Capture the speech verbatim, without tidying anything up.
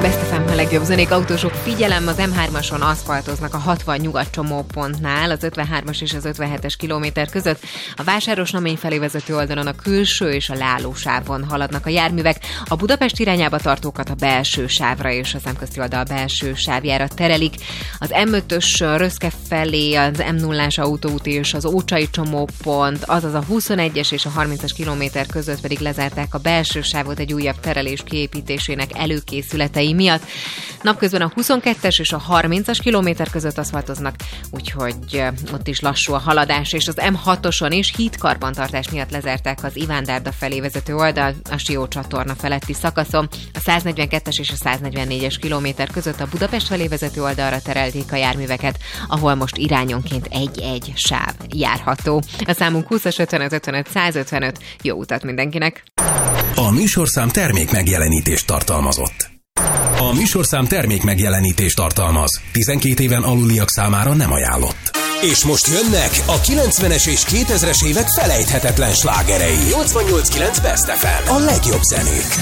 Best ef em, a legjobb zenék, autósok, figyelem, az em hármason aszfaltoznak a hatvan nyugat csomópontnál, az ötvenhármas és az ötvenhetes kilométer között. A Vásárosnamény felé vezető oldalon a külső és a leállósávon haladnak a járművek. A Budapest irányába tartókat a belső sávra és a szemközti oldal belső sávjára terelik. Az em ötös Röszke felé az em nullás autóút és az Ócsai csomópont, azaz a huszonegyes és a harmincas kilométer között pedig lezárták a belső sávot egy újabb terelés kiépítésének előkészületei miatt. Napközben a huszonkettes és a harmincas kilométer között aszfaltoznak, úgyhogy ott is lassú a haladás, és az em hatoson is hídkarbantartás miatt lezárták az Ivándárda felé vezető oldal, a Sió csatorna feletti szakaszon. A száznegyvenkettes és a száznegyvennégyes kilométer között a Budapest felé vezető oldalra terelték a járműveket, ahol most irányonként egy-egy sáv járható. A számunk húszas, ötvenöt, ötvenöt, százötvenöt. Jó utat mindenkinek! A műsorszám termék megjelenítést tartalmazott. A műsorszám termék megjelenítést tartalmaz. tizenkét éven aluliak számára nem ajánlott. És most jönnek a kilencvenes és kétezres évek felejthetetlen slágerei. nyolcvannyolc kilenc Best ef em. A legjobb zenék.